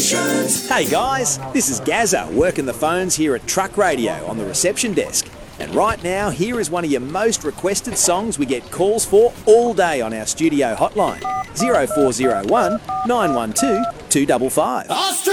Stations. Hey guys, this is Gazza working the phones here at Truck Radio on the reception desk. And right now, here is one of your most requested songs we get calls for all day on our studio hotline. 0401 912 255.